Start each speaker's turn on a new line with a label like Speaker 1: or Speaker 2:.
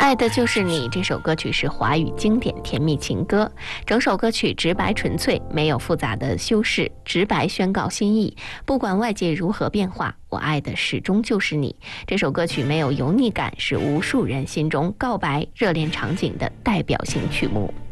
Speaker 1: 爱的就是你这首歌曲是华语经典甜蜜情歌，整首歌曲直白纯粹，没有复杂的修饰，直白宣告心意。不管外界如何变化，我爱的始终就是你。这首歌曲没有油腻感，是无数人心中告白热恋场景的代表性曲目。